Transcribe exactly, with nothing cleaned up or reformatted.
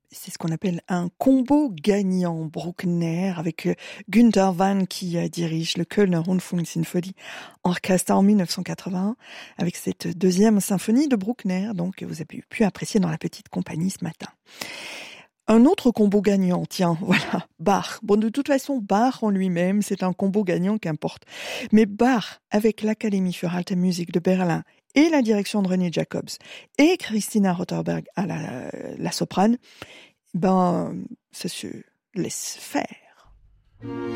C'est ce qu'on appelle un combo gagnant, Bruckner, avec euh, Günther Wann qui euh, dirige le Kölner Rundfunksinfonie Orchestre en dix-neuf cent quatre-vingt-un, avec cette deuxième symphonie de Bruckner, donc que vous avez pu apprécier dans la petite compagnie ce matin. Un autre combo gagnant, tiens, voilà, Bach. Bon, de toute façon, Bach en lui-même, c'est un combo gagnant qu'importe. Mais Bach, avec l'Académie für Alte Musik de Berlin et la direction de René Jacobs et Christina Rotterberg à la, la soprane, ben, ça se laisse faire.